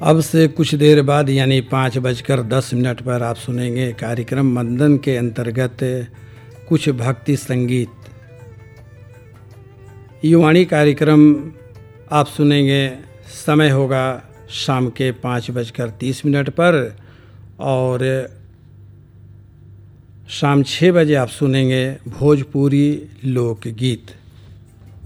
अब से कुछ देर बाद यानी 5:10 पर आप सुनेंगे कार्यक्रम मंदन के अंतर्गत कुछ भक्ति संगीत। युवाणी कार्यक्रम आप सुनेंगे, समय होगा शाम के 5:30 पर और शाम 6 बजे आप सुनेंगे भोजपुरी लोकगीत।